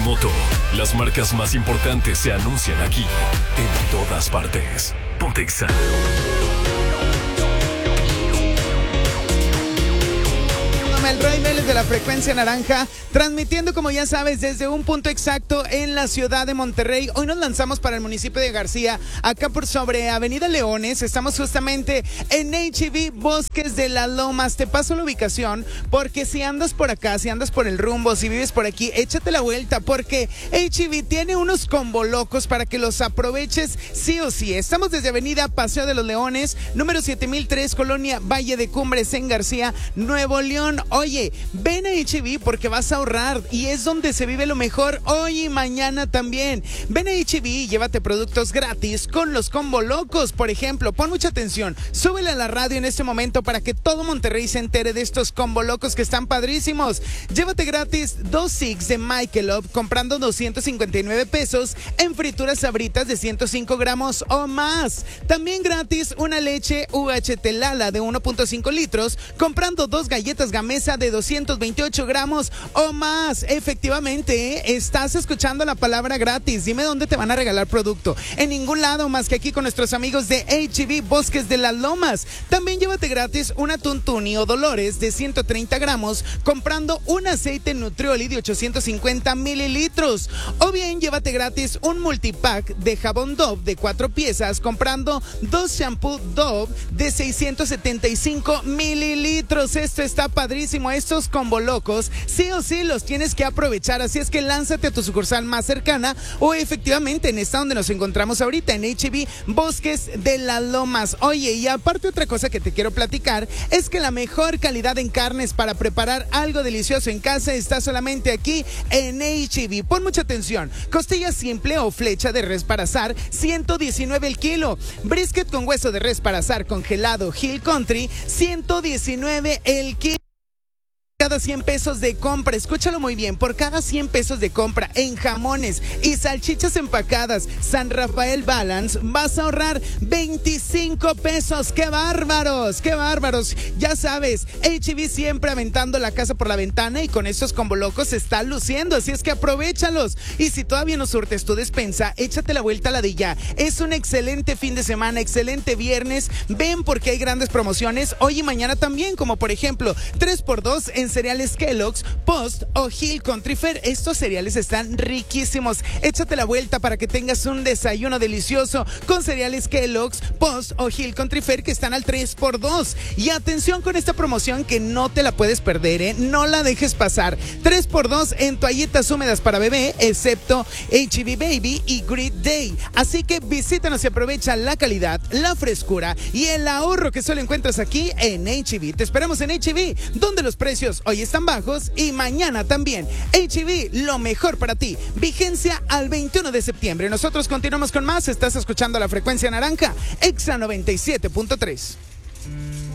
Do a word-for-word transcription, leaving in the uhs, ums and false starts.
Moto. Las marcas más importantes se anuncian aquí. En todas partes. Pontexa. El Roy Vélez de la Frecuencia Naranja, transmitiendo, como ya sabes, desde un punto exacto en la ciudad de Monterrey. Hoy nos lanzamos para el municipio de García, acá por sobre Avenida Leones. Estamos justamente en H E B Bosques de las Lomas. Te paso la ubicación, porque si andas por acá, si andas por el rumbo, si vives por aquí, échate la vuelta, porque H E B tiene unos combo locos para que los aproveches sí o sí. Estamos desde Avenida Paseo de los Leones, número siete mil tres, Colonia Valle de Cumbres, en García, Nuevo León. Oye, ven a H E B porque vas a ahorrar y es donde se vive lo mejor hoy y mañana también. Ven a H E B y llévate productos gratis con los combo locos. Por ejemplo, pon mucha atención, súbele a la radio en este momento para que todo Monterrey se entere de estos combo locos que están padrísimos. Llévate gratis dos Six de Michelob comprando doscientos cincuenta y nueve pesos en frituras Sabritas de ciento cinco gramos o más. También gratis una leche U H T Lala de uno punto cinco litros comprando dos galletas Gamesa de doscientos veintiocho gramos o más. Efectivamente, ¿eh? Estás escuchando la palabra gratis. Dime dónde te van a regalar producto. En ningún lado más que aquí con nuestros amigos de H E B Bosques de las Lomas. También llévate gratis una Tuntuni o Dolores de ciento treinta gramos comprando un aceite Nutrioli de ochocientos cincuenta mililitros. O bien llévate gratis un multipack de jabón Dove de cuatro piezas comprando dos shampoo Dove de seiscientos setenta y cinco mililitros. Esto está padrísimo. Estos combo locos sí o sí los tienes que aprovechar, así es que lánzate a tu sucursal más cercana o efectivamente en esta donde nos encontramos ahorita, en H E B Bosques de las Lomas. Oye, y aparte otra cosa que te quiero platicar es que la mejor calidad en carnes para preparar algo delicioso en casa está solamente aquí en H E B. Pon mucha atención, costilla simple o flecha de res para asar, ciento diecinueve el kilo. Brisket con hueso de res para asar congelado Hill Country, ciento diecinueve el kilo. Cada cien pesos de compra, escúchalo muy bien, por cada cien pesos de compra en jamones y salchichas empacadas San Rafael Balance, vas a ahorrar veinticinco pesos. ¡Qué bárbaros! ¡Qué bárbaros! Ya sabes, H E B siempre aventando la casa por la ventana y con estos combo locos se está luciendo, así es que aprovéchalos. Y si todavía no surtes tu despensa, échate la vuelta a la de ya. Es un excelente fin de semana, excelente viernes. Ven porque hay grandes promociones hoy y mañana también, como por ejemplo, tres por dos en cereales Kellogg's, Post o Hill Country Fair. Estos cereales están riquísimos. Échate la vuelta para que tengas un desayuno delicioso con cereales Kellogg's, Post o Hill Country Fair que están al tres por dos. Y atención con esta promoción que no te la puedes perder, ¿eh? No la dejes pasar. tres por dos en toallitas húmedas para bebé, excepto H E B Baby y Great Day. Así que visítanos y aprovecha la calidad, la frescura y el ahorro que solo encuentras aquí en H E B. Te esperamos en H E B, donde los precios hoy están bajos y mañana también. H E B, lo mejor para ti. Vigencia al veintiuno de septiembre. Nosotros continuamos con más. Estás escuchando la Frecuencia Naranja, Exa noventa y siete punto tres.